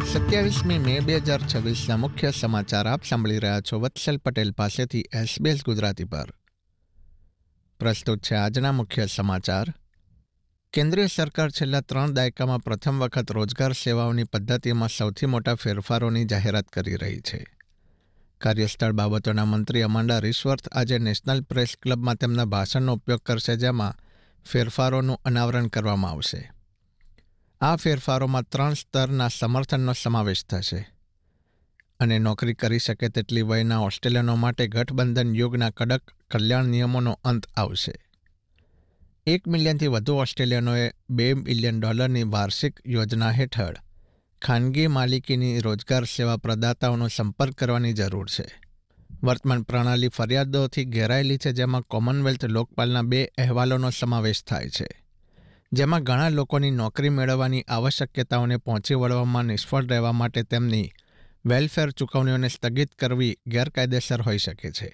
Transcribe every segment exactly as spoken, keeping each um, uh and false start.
સત્યાવીસમી મે બે હજાર છવ્વીસના મુખ્ય સમાચાર આપ સાંભળી રહ્યા છો વત્સલ પટેલ પાસેથી એસબીએસ ગુજરાતી પર. પ્રસ્તુત છે આજના મુખ્ય સમાચાર. કેન્દ્રીય સરકાર છેલ્લા ત્રણ દાયકામાં પ્રથમ વખત રોજગાર સેવાઓની પદ્ધતિમાં સૌથી મોટા ફેરફારોની જાહેરાત કરી રહી છે. કાર્યસ્થળ બાબતોના મંત્રી અમાંડા રિશવર્થ આજે નેશનલ પ્રેસ ક્લબમાં તેમના ભાષણનો ઉપયોગ કરશે, જેમાં ફેરફારોનું અનાવરણ કરવામાં આવશે. આ ફેરફારોમાં ત્રણ સ્તરના સમર્થનનો સમાવેશ થશે અને નોકરી કરી શકે તેટલી વયના ઓસ્ટ્રેલિયનો માટે ગઠબંધન યુગના કડક કલ્યાણ નિયમોનો અંત આવશે. એક મિલિયનથી વધુ ઓસ્ટ્રેલિયનોએ બે મિલિયન ડોલરની વાર્ષિક યોજના હેઠળ ખાનગી માલિકીની રોજગાર સેવા પ્રદાતાઓનો સંપર્ક કરવાની જરૂર છે. વર્તમાન પ્રણાલી ફરિયાદોથી ઘેરાયેલી છે, જેમાં કોમનવેલ્થ લોકપાલના બે અહેવાલોનો સમાવેશ થાય છે, જેમાં ઘણા લોકોની નોકરી મેળવવાની આવશ્યકતાઓને પહોંચી વળવામાં નિષ્ફળ રહેવા માટે તેમની વેલફેર ચૂકવણીઓને સ્થગિત કરવી ગેરકાયદેસર હોઈ શકે છે.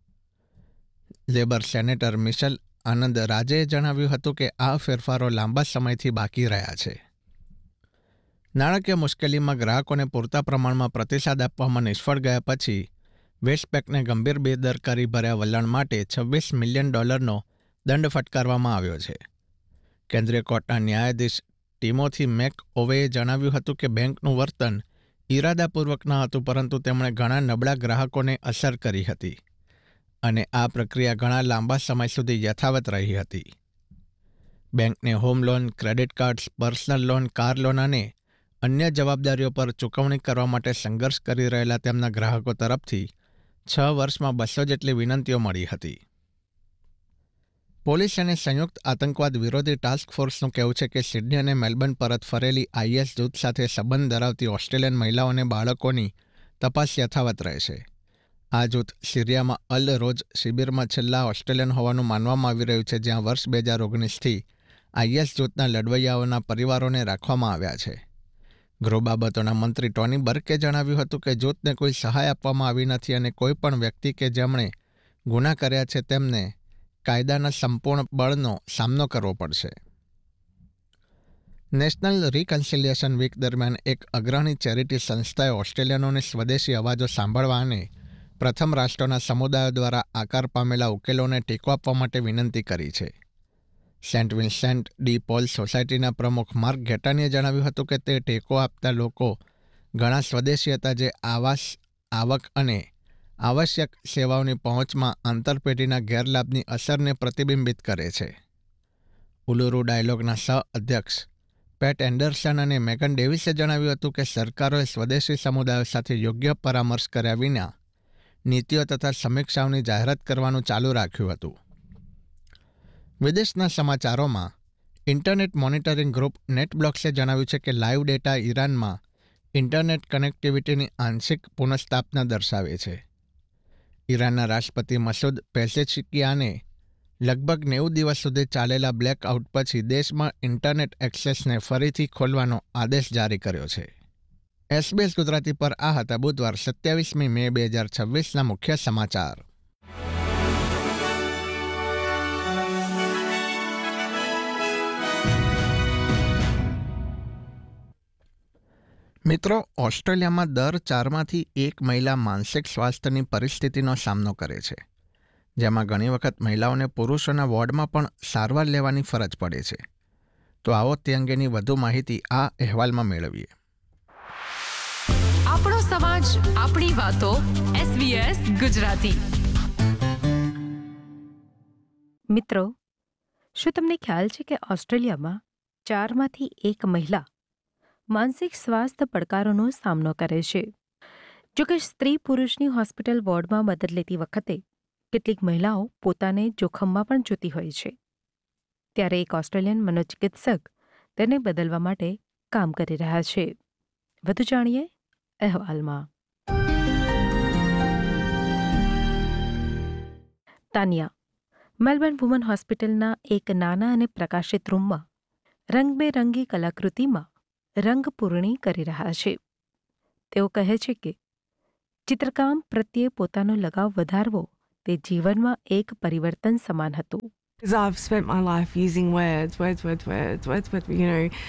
લેબર સેનેટર મિશેલ આનંદ રાજેએ જણાવ્યું હતું કે આ ફેરફારો લાંબા સમયથી બાકી રહ્યા છે. નાણાકીય મુશ્કેલીમાં ગ્રાહકોને પૂરતા પ્રમાણમાં પ્રતિસાદ આપવામાં નિષ્ફળ ગયા પછી વેસ્ટપેકને ગંભીર બેદરકારી ભર્યા વલણ માટે છવ્વીસ મિલિયન ડોલરનો દંડ ફટકારવામાં આવ્યો છે. કેન્દ્રીય કોર્ટના ન્યાયાધીશ ટિમોથી મેક ઓવેએ જણાવ્યું હતું કે બેંકનું વર્તન ઇરાદાપૂર્વક ન હતું, પરંતુ તેમણે ઘણા નબળા ગ્રાહકોને અસર કરી હતી અને આ પ્રક્રિયા ઘણા લાંબા સમય સુધી યથાવત રહી હતી. બેંકને home loan, credit cards, personal loan, car loan અને અન્ય જવાબદારીઓ પર ચૂકવણી કરવા માટે સંઘર્ષ કરી રહેલા તેમના ગ્રાહકો તરફથી છ વર્ષમાં બસો જેટલી વિનંતીઓ મળી હતી. પોલીસ અને સંયુક્ત આતંકવાદ વિરોધી ટાસ્ક ફોર્સનું કહેવું છે કે સિડની અને મેલબર્ન પરત ફરેલી આઈએસ જૂથ સાથે સંબંધ ધરાવતી ઓસ્ટ્રેલિયન મહિલાઓ અને બાળકોની તપાસ યથાવત રહેશે. આ જૂથ સિરિયામાં અલ રોજ શિબિરમાં છેલ્લા ઓસ્ટ્રેલિયન હોવાનું માનવામાં આવી રહ્યું છે, જ્યાં વર્ષ બે હજાર ઓગણીસથી આઈએસ જૂથના લડવૈયાઓના પરિવારોને રાખવામાં આવ્યા છે. ગૃહ બાબતોના મંત્રી ટોની બર્કે જણાવ્યું હતું કે જૂથને કોઈ સહાય આપવામાં આવી નથી અને કોઈ પણ વ્યક્તિ કે જેમણે ગુના કર્યા છે તેમને કાયદાના સંપૂર્ણ બળનો સામનો કરવો પડશે. નેશનલ રિકન્સિલિયેશન વીક દરમિયાન એક અગ્રણી ચેરિટી સંસ્થાએ ઓસ્ટ્રેલિયનોને સ્વદેશી અવાજો સાંભળવા અને પ્રથમ રાષ્ટ્રોના સમુદાયો દ્વારા આકાર પામેલા ઉકેલોને ટેકો આપવા માટે વિનંતી કરી છે. સેન્ટ વિન્સેન્ટ ડી પોલ સોસાયટીના પ્રમુખ માર્ક ઘેટાનીએ જણાવ્યું હતું કે તે ટેકો આપતા લોકો ઘણા સ્વદેશી હતા, જે આવાસ, આવક અને આવશ્યક સેવાઓની પહોંચમાં આંતરપેઢીના ગેરલાભની અસરને પ્રતિબિંબિત કરે છે. ઉલુરુ ડાયલોગના સહ-અધ્યક્ષ પેટ એન્ડરસન અને મેગન ડેવિસે જણાવ્યું હતું કે સરકારોએ સ્વદેશી સમુદાયો સાથે યોગ્ય પરામર્શ કર્યા વિના નીતિઓ તથા સમીક્ષાઓની જાહેરાત કરવાનું ચાલુ રાખ્યું હતું. વિદેશના સમાચારોમાં ઇન્ટરનેટ મોનિટરિંગ ગ્રુપ નેટબ્લોક્સે જણાવ્યું છે કે લાઈવ ડેટા ઈરાનમાં ઇન્ટરનેટ કનેક્ટિવિટીની આંશિક પુનઃસ્થાપના દર્શાવે છે. ઈરાનના રાષ્ટ્રપતિ મસૂદ પેઝેશકિયાને લગભગ નેવું દિવસ સુધી ચાલેલા બ્લેકઆઉટ પછી દેશમાં ઇન્ટરનેટ એક્સેસને ફરીથી ખોલવાનો આદેશ જારી કર્યો છે. એસબીએસ ગુજરાતી પર આ હતા બુધવાર સત્યાવીસમી મે બે હજાર છવ્વીસના મુખ્ય સમાચાર. મિત્રો, ઓસ્ટ્રેલિયામાં દર ચારમાંથી એક મહિલા માનસિક સ્વાસ્થ્યની પરિસ્થિતિનો સામનો કરે છે, જેમાં ઘણી વખત મહિલાઓને પુરુષોના વોર્ડમાં પણ સારવાર લેવાની ફરજ પડે છે. તો આવો તે અંગેની વધુ માહિતી આ અહેવાલમાં મેળવીએ. આપણો સમાજ, આપણી વાતો. એસબીએસ ગુજરાતી. મિત્રો, શું તમને ખ્યાલ છે કે ઓસ્ટ્રેલિયામાં ચારમાંથી એક મહિલા માનસિક સ્વાસ્થ્ય પડકારોનો સામનો કરે છે? જોકે સ્ત્રી પુરુષની હોસ્પિટલ વોર્ડમાં મદદ લેતી વખતે કેટલીક મહિલાઓ પોતાને જોખમમાં પણ જોતી હોય છે. ત્યારે એક ઓસ્ટ્રેલિયન મનોચિકિત્સક તેને બદલવા માટે કામ કરી રહ્યા છે. વધુ જાણીએ અહેવાલમાં. તાનિયા મેલબર્ન વુમન હોસ્પિટલના એક નાના અને પ્રકાશિત રૂમમાં રંગબેરંગી કલાકૃતિમાં રંગપૂર્ણી કરી રહ્યા છે. તેઓ કહે છે કે ચિત્રકામ પ્રત્યે પોતાનો લગાવ વધારવો તે જીવનમાં એક પરિવર્તન સમાન હતું. Because I've spent my life using words, words, words, words, words, words, you know,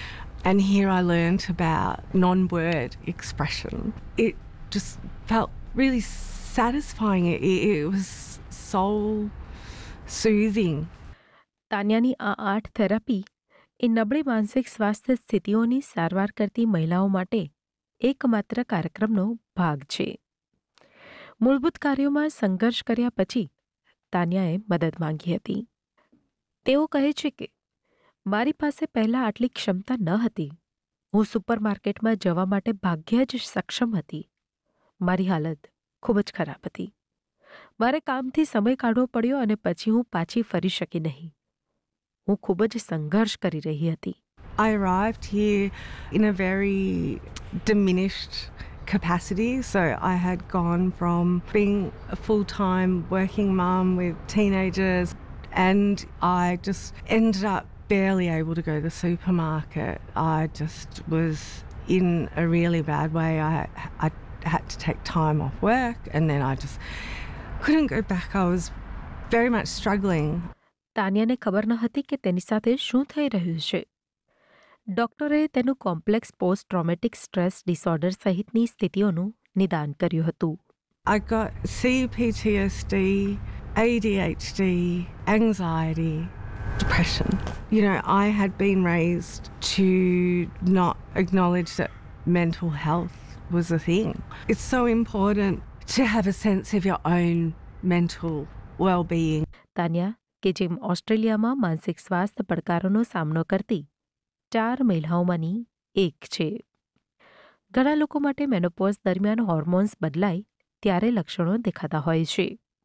And here I learnt about non-word expression. It just felt really satisfying. It, it was soul soothing. તાન્યાની આ art therapy એ નબળી માનસિક સ્વાસ્થ્ય સ્થિતિઓની સારવાર કરતી મહિલાઓ માટે એકમાત્ર કાર્યક્રમનો ભાગ છે. મૂળભૂત કાર્યોમાં સંઘર્ષ કર્યા પછી તાન્યાએ મદદ માંગી હતી. તેઓ કહે છે કે મારી પાસે પહેલાં આટલી ક્ષમતા ન હતી. હું સુપરમાર્કેટમાં જવા માટે ભાગ્યે જ સક્ષમ હતી. મારી હાલત ખૂબ જ ખરાબ હતી. મારે કામથી સમય કાઢવો પડ્યો અને પછી હું પાછી ફરી શકી નહીં. હું ખૂબ જ સંઘર્ષ કરી રહી હતી. I arrived here in a very diminished capacity. So I had gone from being a full-time working mum with teenagers, and I just ended up barely able to go to the supermarket. I just was in a really bad way. I, I had to take time off work, and then I just couldn't go back. I was very much struggling. તાન્યાને ખબર ન હતી કે તેની સાથે શું થઈ રહ્યું છે. ડોક્ટરે તેનું complex post traumatic stress disorder સહિતની સ્થિતિઓનું નિદાન કર્યું હતું. I got C P T S D, A D H D, anxiety, depression. You know, I had been raised to not acknowledge that mental health was a thing. It's so important to have a sense of your own mental well-being. Tanya કે જેમ ઓસ્ટ્રેલિયામાં માનસિક સ્વાસ્થ્ય પડકારોનો સામનો કરતી ચાર મહિલાઓમાંની એક છે. ઘણા લોકો માટે મેનોપોઝ દરમિયાન હોર્મોન્સ બદલાય ત્યારે લક્ષણો દેખાતા હોય છે.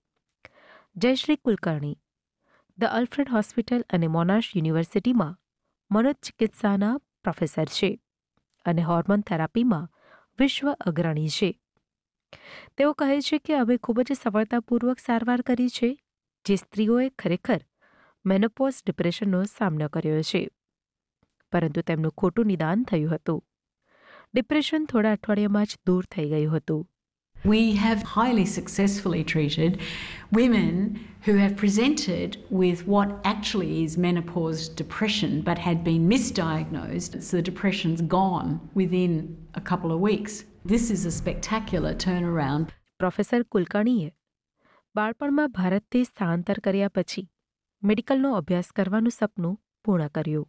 જયશ્રી કુલકર્ણી ધ અલ્ફ્રેડ હોસ્પિટલ અને મોનાશ યુનિવર્સિટીમાં મનોચિકિત્સાના પ્રોફેસર છે અને હોર્મોન થેરાપીમાં વિશ્વ અગ્રણી છે. તેઓ કહે છે કે અમે ખૂબ જ સફળતાપૂર્વક સારવાર કરી છે જે સ્ત્રીઓએ ખરેખર મેનોપોઝ ડિપ્રેશનનો સામનો કર્યો છે, પરંતુ તેમનું ખોટું નિદાન થયું હતું. ડિપ્રેશન થોડા અઠવાડિયામાં જ દૂર થઈ ગયું હતું. We have highly successfully treated women who have presented with what actually is menopause depression but had been misdiagnosed. So the depression's gone within a couple of weeks. This is a spectacular turnaround. Professor કુલકર્ણીએ બાળપણમાં ભારતથી સ્થળાંતર કર્યા પછી મેડિકલનો અભ્યાસ કરવાનું સપનું પૂર્ણ કર્યું.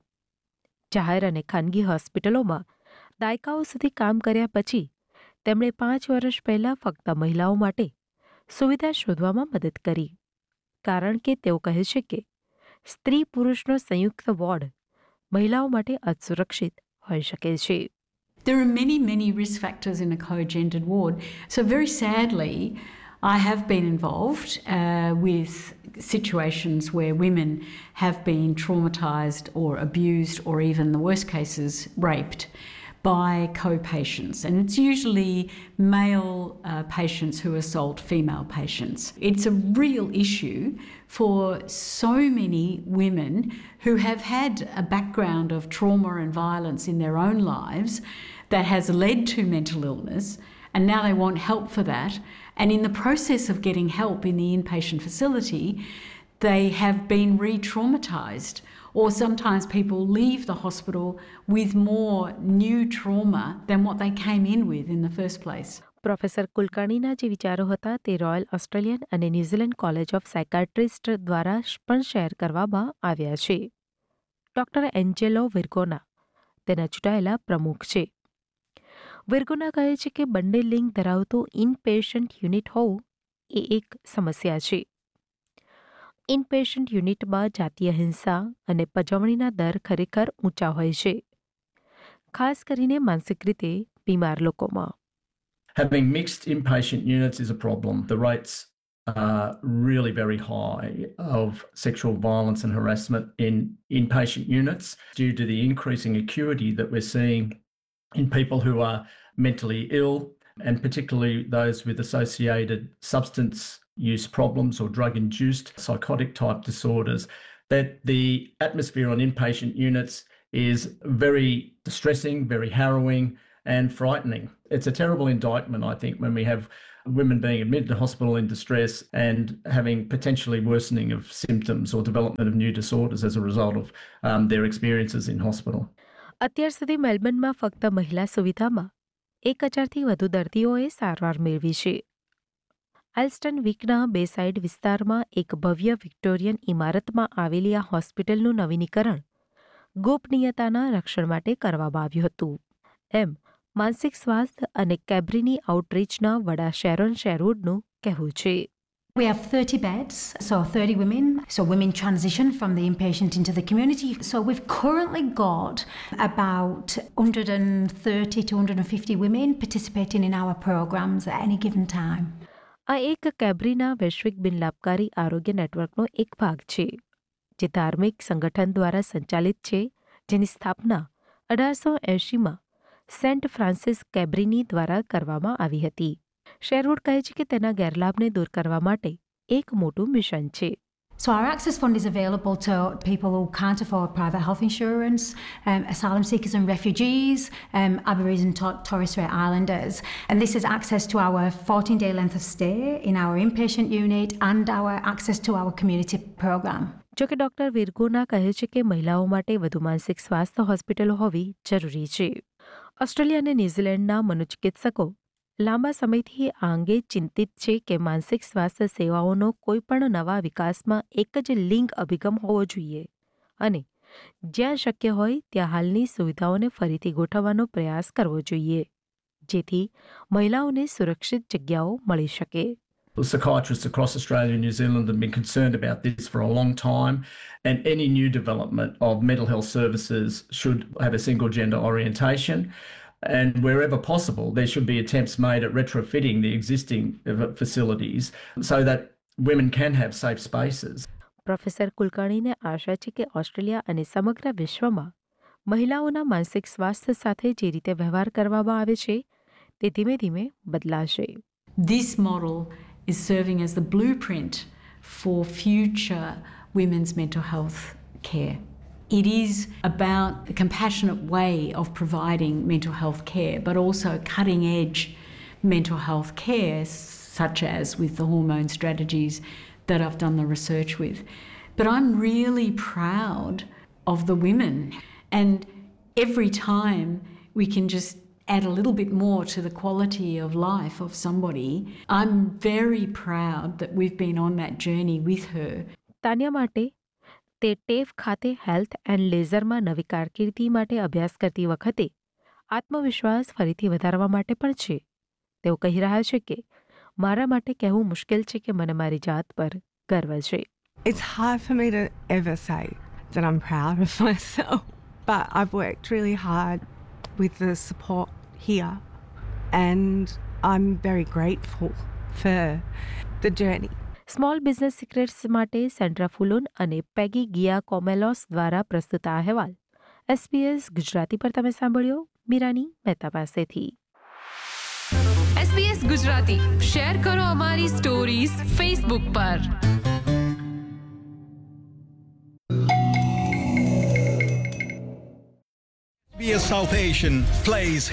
જાહેર અને ખાનગી હોસ્પિટલોમાં દાયકાઓ સુધી કામ કર્યા પછી તેમણે પાંચ વર્ષ પહેલાં ફક્ત મહિલાઓ માટે સુવિધા શોધવામાં મદદ કરી, કારણ કે તેઓ કહે છે કે સ્ત્રી પુરુષનો સંયુક્ત વોર્ડ મહિલાઓ માટે અસુરક્ષિત હોઈ શકે છે. There are many, many risk factors in a co-gendered ward. So very sadly, I have been involved uh, with situations where women have been traumatised or abused or even, the worst cases, raped by co-patients. And it's usually male uh, patients who assault female patients. It's a real issue for so many women who have had a background of trauma and violence in their own lives that has led to mental illness, and now they want help for that. And in the process of getting help in the inpatient facility, they have been re-traumatised, or sometimes people leave the hospital with more new trauma than what they came in with in the first place. Professor કુલકર્ણીના જે વિચારો હતા તે royal Australian અને New Zealand college of psychiatrist દ્વારા પણ share કરવામાં આવ્યા છે. ડોક્ટર એન્જેલો વિર્ગોના તેના ચૂંટાયેલા પ્રમુખ છે. વિર્ગોના કહે છે કે બંને લિંગ ધરાવતું ઇનપેશન્ટ યુનિટ હોવું એ એક સમસ્યા છે. ઇનપેશન્ટ યુનિટમાં જાતીય હિંસા અને પજવણીના દર ખરેખર ઊંચા હોય છે, ખાસ કરીને માનસિક રીતે બીમાર લોકોમાં. Having mixed inpatient units is a problem. The rates are really very high of sexual violence and harassment in inpatient units due to the increasing acuity that we're seeing in people who are mentally ill, and particularly those with associated substance use problems or drug-induced psychotic type disorders, that the atmosphere on inpatient units is very distressing, very harrowing and frightening. It's a terrible indictment, I think, when we have women being admitted to hospital in distress and having potentially worsening of symptoms or development of new disorders as a result of um, their experiences in hospital. અત્યાર સુધી મેલબર્નમાં ફક્ત મહિલા સુવિધામાં એક હજારથી વધુ દર્દીઓએ સારવાર મેળવી છે. એલ્સ્ટન વીકના બેસાઇડ વિસ્તારમાં એક ભવ્ય વિક્ટોરિયન ઇમારતમાં આવેલી આ હોસ્પિટલનું નવીનીકરણ ગોપનીયતાના રક્ષણ માટે કરવામાં આવ્યું હતું, એમ માનસિક સ્વાસ્થ્ય અને કેબ્રીની આઉટરીચના વડા શેરોન શેરવુડનું કહેવું છે. We have thirty beds, so thirty women. So women transition from the inpatient into the community. So we've currently got about one hundred thirty to one hundred fifty women participating in our programs at any given time. આ એક કેબ્રીના વૈશ્વિક બિનલાભકારી આરોગ્ય નેટવર્કનો એક ભાગ છે, જે ધાર્મિક સંગઠન દ્વારા સંચાલિત છે, જેની સ્થાપના અઢારસો એંશીમાં સેન્ટ ફ્રાન્સિસ કેબ્રીની દ્વારા કરવામાં આવી હતી. શેરવુડ કહે છે કે તેના ગેરલાભને દૂર કરવા માટે એક મોટું મિશન છે. So our Access Fund is available to people who can't afford private health insurance, um, asylum seekers and refugees, um, Aborigines and Tor- Torres Strait Islanders. And this is access to our fourteen-day length of stay in our inpatient unit and our access to our community program. જો કે doctor વિર્ગોના કહે છે કે મહિલાઓ માટે વધુ માનસિક સ્વાસ્થ્ય હોસ્પિટલો હોવી જરૂરી છે. ઓસ્ટ્રેલિયા અને ન્યૂઝીલેન્ડના મનોચિકિત્સકો લાંબા સમયથી આ અંગે ચિંતિત છે કે માનસિક સ્વાસ્થ્ય સેવાઓનો કોઈપણ નવા વિકાસમાં એક જ લિંગ અભિગમ હોવો જોઈએ અને જ્યાં શક્ય હોય ત્યાં હાલની સુવિધાઓને ફરીથી ગોઠવવાનો પ્રયાસ કરવો જોઈએ, જેથી મહિલાઓને સુરક્ષિત જગ્યાઓ મળી શકે. Psychiatrists across Australia and New Zealand have been concerned about this for a long time, and any new development of mental health services should have a single gender orientation. And wherever possible, there should be attempts made at retrofitting the existing facilities so that women can have safe spaces. Professor કુલકર્ણીને આશા છે કે Australia અને સમગ્ર વિશ્વમાં મહિલાઓના માનસિક સ્વાસ્થ્ય સાથે જે રીતે વ્યવહાર કરવામાં આવે છે તે ધીમે ધીમે બદલાશે. This model is serving as the blueprint for future women's mental health care. It is about the compassionate way of providing mental health care, but also cutting edge mental health care, such as with the hormone strategies that I've done the research with. But I'm really proud of the women, and every time we can just add a little bit more to the quality of life of somebody, I'm very proud that we've been on that journey with her. Tanya માટે તે ટેફ ખાતે health and લેઝરમાં નવી કારકિર્દી માટે અભ્યાસ કરતી વખતે આત્મવિશ્વાસ ફરીથી વધારવા માટે પણ છે. તેઓ કહી રહ્યા છે કે મારા માટે કહેવું મુશ્કેલ છે કે મને મારી જાત પર ગર્વ છે. It's hard for me to ever say that I'm proud of myself, but I've worked really hard with the support here, and I'm very grateful for the journey. Small business secrets માટે Sandra ફુલોન અને પેગી ગિયા કોમેલોસ દ્વારા પ્રસ્તુત આ અહેવાલ SBS Gujarati પર તમે સાંભળ્યો મીરાની મહેતા પાસેથી. એસબીએસ ગુજરાતી શેર કરો અમારી સ્ટોરીઝ ફેસબુક પર. S B S South Asian plays